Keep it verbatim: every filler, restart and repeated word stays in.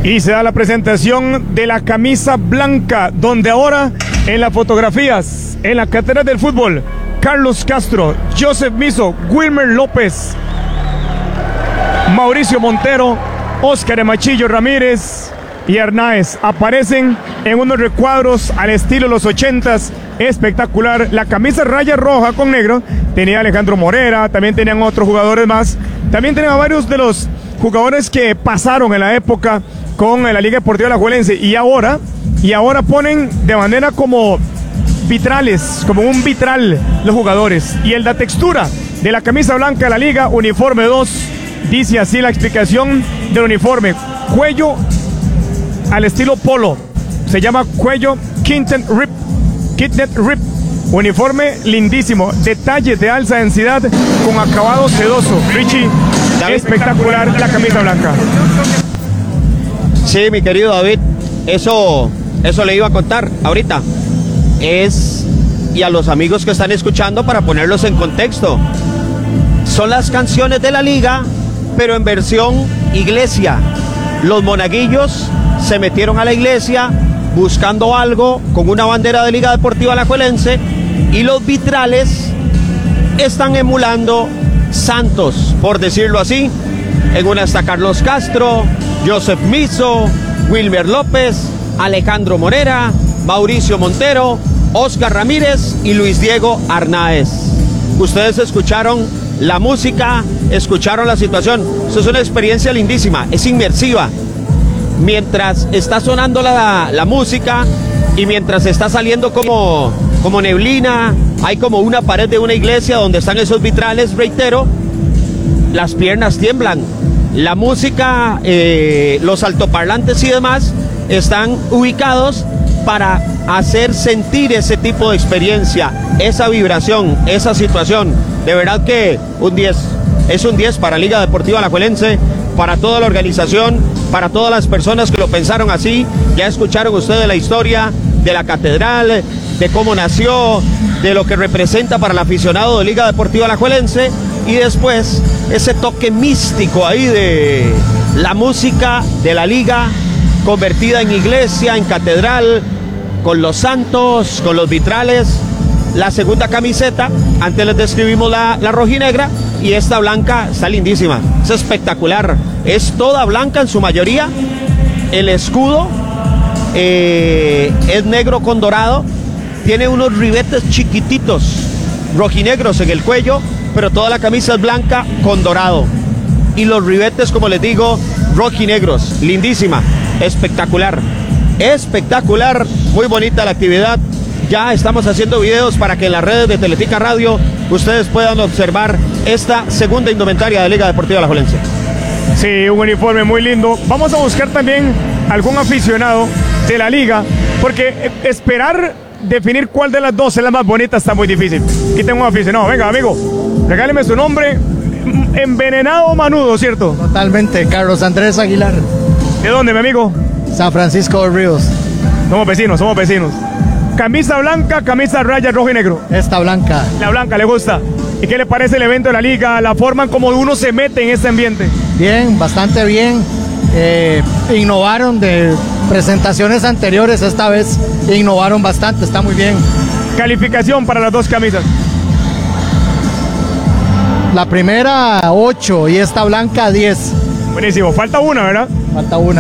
Y se da la presentación de la camisa blanca, donde ahora en las fotografías, en la Catedral del Fútbol, Carlos Castro, Joseph Miso, Wilmer López, Mauricio Montero, Óscar Machillo Ramírez y Arnáez aparecen en unos recuadros al estilo de los ochentas, espectacular. La camisa raya roja con negro tenía Alejandro Morera, también tenían otros jugadores más, también tenían varios de los jugadores que pasaron en la época con la Liga Deportiva Alajuelense, y ahora, y ahora ponen de manera como vitrales, como un vitral los jugadores. Y el la textura de la camisa blanca de la Liga, uniforme dos, dice así la explicación del uniforme: cuello al estilo polo, se llama cuello Kitten Rip, Kitten Rip, uniforme lindísimo, detalles de alta densidad con acabado sedoso. Richie, espectacular la camisa blanca. Sí, mi querido David, eso, eso le iba a contar ahorita. Es, y a los amigos que están escuchando, para ponerlos en contexto, son las canciones de la Liga, pero en versión iglesia. Los monaguillos se metieron a la iglesia buscando algo con una bandera de Liga Deportiva Alajuelense, y los vitrales están emulando santos, por decirlo así. En una está Carlos Castro, Joseph Miso, Wilmer López, Alejandro Morera, Mauricio Montero, Óscar Ramírez y Luis Diego Arnáez. Ustedes escucharon la música, escucharon la situación. Eso es una experiencia lindísima, es inmersiva. Mientras está sonando la, la música y mientras está saliendo como, como neblina, hay como una pared de una iglesia donde están esos vitrales, reitero, las piernas tiemblan. La música, eh, los altoparlantes y demás están ubicados para hacer sentir ese tipo de experiencia, esa vibración, esa situación. De verdad que un diez, es un diez para Liga Deportiva Alajuelense, para toda la organización, para todas las personas que lo pensaron así. Ya escucharon ustedes la historia de la catedral, de cómo nació, de lo que representa para el aficionado de Liga Deportiva Alajuelense, y después ese toque místico ahí de la música de la Liga convertida en iglesia, en catedral, con los santos, con los vitrales. La segunda camiseta, antes les describimos la, la rojinegra, y esta blanca está lindísima, es espectacular, es toda blanca en su mayoría. El escudo eh, es negro con dorado, tiene unos ribetes chiquititos rojinegros en el cuello, pero toda la camisa es blanca con dorado, y los ribetes, como les digo, rojinegros. Lindísima, espectacular, espectacular, muy bonita la actividad. Ya estamos haciendo videos para que en las redes de Teletica Radio ustedes puedan observar esta segunda indumentaria de Liga Deportiva Alajuelense. Sí, un uniforme muy lindo. Vamos a buscar también algún aficionado de la Liga, porque esperar definir cuál de las dos es la más bonita está muy difícil. Aquí tengo un aficionado. Venga, amigo, regáleme su nombre. Envenenado Manudo, ¿cierto? Totalmente, Carlos Andrés Aguilar. ¿De dónde, mi amigo? San Francisco de Ríos. Somos vecinos, somos vecinos. Camisa blanca, camisa raya rojo y negro. Esta blanca. La blanca, ¿le gusta? ¿Y qué le parece el evento de la Liga? La forma en cómo uno se mete en este ambiente. Bien, bastante bien. Eh, innovaron de presentaciones anteriores, esta vez innovaron bastante, está muy bien. Calificación para las dos camisas. La primera ocho y esta blanca diez. Buenísimo, falta una, ¿verdad? Falta una.